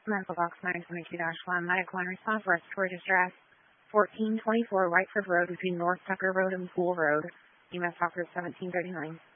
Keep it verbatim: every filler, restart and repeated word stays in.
Medical box nine twenty-two dash one, medical and response for respiratory distress, fourteen twenty-four Whiteford Road between North Tucker Road and Pool Road, E M S Doctor seventeen thirty-nine.